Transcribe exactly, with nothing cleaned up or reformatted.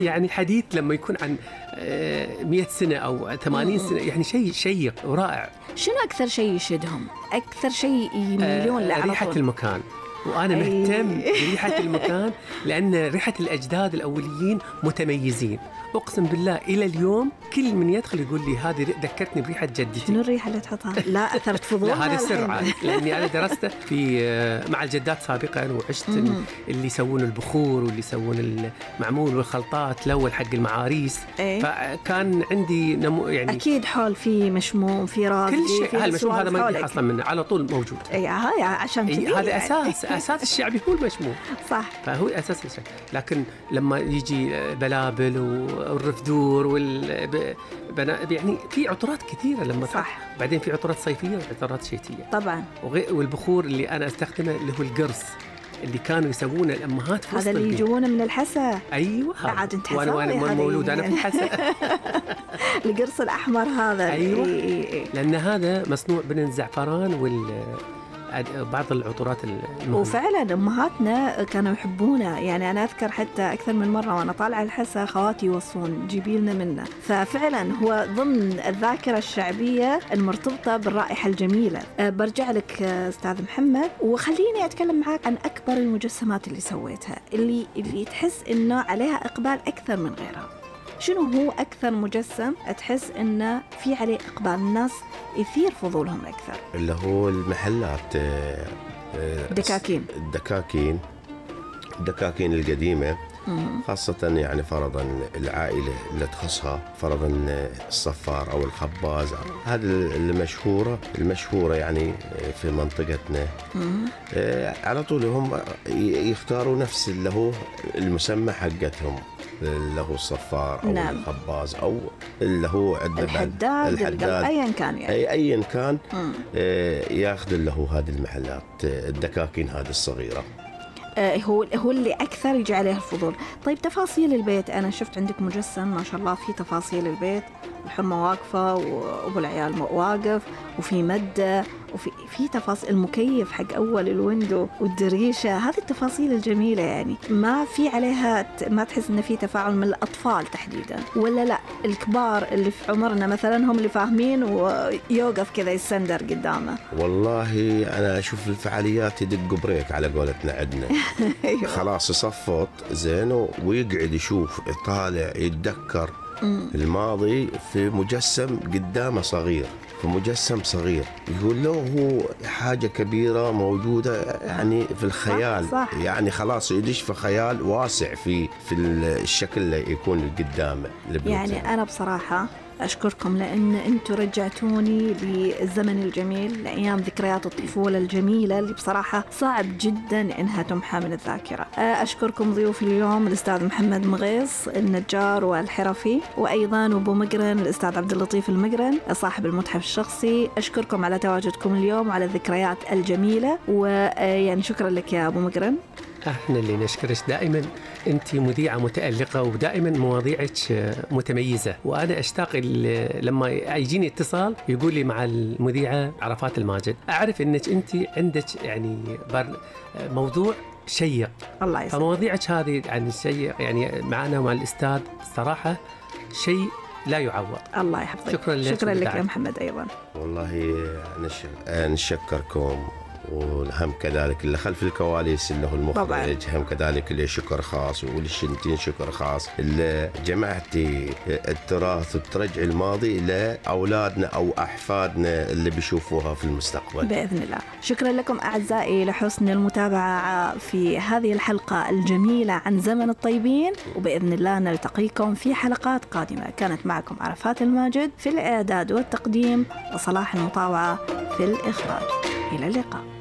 يعني حديث لما يكون عن مئة سنة أو ثمانين سنة، يعني شيء شيق ورائع. شنو أكثر شيء يشدهم؟ أكثر شيء يميلون له؟ ريحة المكان، وأنا مهتم بريحة المكان لأن ريحة الأجداد الأوليين متميزين. أقسم بالله إلى اليوم كل من يدخل يقول لي هذه ذكرتني بريحة جدتي. شنو الريحة اللي تحطها؟ لا أثرت فضول. لا هذا السر، لأني أنا درسته في مع الجدات سابقا، وعشت اللي يسوون البخور واللي يسوون المعمول والخلطات الأول حق المعاريس. إيه؟ فكان عندي نمو يعني أكيد حول في مشموم في راس كل شيء. هذا المشموم هذا ما يحصل منه على طول موجود. إيه هاي عشان إيه هذا أساس أساس الشعبي هو المشموم. صح. فهو أساس الشيء. لكن لما يجي بلابل والرفدور وال يعني في عطورات كثيرة لما صح. بعدين في عطورات صيفية وعطورات شتوية طبعا. والبخور اللي أنا استخدمه اللي هو القرص اللي كانوا يسوونه الأمهات في وسط هذا اللي يجونه من الحسا. أيوة عاد انت وأنا وأنا مولود أنا في الحسا. القرص الأحمر هذا. أيوة. إيه إيه إيه. لأن هذا مصنوع من الزعفران وال بعض العطورات المهمة. وفعلا أمهاتنا كانوا يحبونه، يعني أنا أذكر حتى أكثر من مرة وأنا طالعة الحسا خواتي يوصون جيبي لنا منه. ففعلا هو ضمن الذاكرة الشعبية المرتبطة بالرائحة الجميلة. أه برجع لك أستاذ محمد، وخليني أتكلم معاك عن أكبر المجسمات اللي سويتها، اللي اللي تحس إنه عليها إقبال أكثر من غيرها. شنو هو أكثر مجسم تحس إنه في عليه إقبال الناس يثير فضولهم أكثر؟ اللي هو المحلات دكاكين الدكاكين الدكاكين القديمة. مم. خاصة يعني فرضا العائلة اللي تخصها فرضا الصفار أو الخباز، هذه المشهورة المشهورة يعني في منطقتنا. آه على طول هم يختاروا نفس اللي هو المسمى حقتهم، اللي هو الصفار أو نعم. الخباز أو اللي هو الحداد, الحداد أيا كان يعني. أي أيا كان آه ياخذ اللي هو هذه المحلات الدكاكين هذه الصغيرة. هو هو اللي أكثر يجي عليه الفضول. طيب تفاصيل البيت، أنا شفت عندك مجسم ما شاء الله في تفاصيل البيت، الحرمة واقفة وأبو العيال واقف وفي مدة وفي في تفاصيل المكيف حق أول الويندو والدريشة، هذه التفاصيل الجميلة يعني ما في عليها ما تحس إن في تفاعل من الأطفال تحديدا، ولا لا الكبار اللي في عمرنا مثلا هم اللي فاهمين ويوقف كذا يسندر قدامه؟ والله أنا أشوف الفعاليات يدق بريك على قولتنا عندنا. خلاص يصفط زين ويقعد يشوف يطالع يتذكر الماضي في مجسم قدامه صغير، في مجسم صغير يقول له هو حاجة كبيرة موجودة يعني في الخيال. صح صح. يعني خلاص يدش في خيال واسع في في الشكل اللي يكون قدامه. يعني أنا بصراحة أشكركم لأن أنتوا رجعتوني للزمن الجميل، لأيام ذكريات الطفولة الجميلة اللي بصراحة صعب جدا إنها تمحى من الذاكرة. أشكركم ضيوف اليوم الأستاذ محمد مغيص النجار والحرفي، وأيضا أبو مقرن الأستاذ عبد اللطيف المقرن صاحب المتحف الشخصي. أشكركم على تواجدكم اليوم على الذكريات الجميلة، ويعني شكرا لك يا أبو مقرن. احنا اللي نشكرك، دائما انت مذيعه متالقه ودائما مواضيعك متميزه، وانا اشتاق لما يجيني اتصال يقول لي مع المذيعه عرفات الماجد، اعرف انك انت عندك يعني موضوع شيق. الله يسلمك. فمواضيعك هذه عن الشيق يعني معنا ومع الاستاذ صراحه شيء لا يعوض. الله يحفظك. شكرا لك. شكرا لك يا محمد. ايضا والله نشكركم، والهم كذلك اللي خلف الكواليس اللي هو المخرج، هم كذلك اللي شكر خاص، والشنتين شكر خاص اللي جمعتي التراث وترجع الماضي لأولادنا أو أحفادنا اللي بيشوفوها في المستقبل بإذن الله. شكرا لكم أعزائي لحسن المتابعة في هذه الحلقة الجميلة عن زمن الطيبين، وبإذن الله نلتقيكم في حلقات قادمة. كانت معكم عرفات الماجد في الإعداد والتقديم، وصلاح المطاوعة في الإخراج. إلى اللقاء.